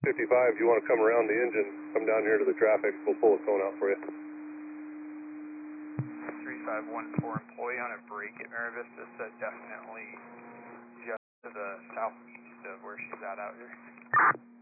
55, if you want to come around the engine, come down here to the traffic, we'll pull a cone out for you. 3514 employee on a break at Mira Vista said definitely just to the southeast of where she's at out here.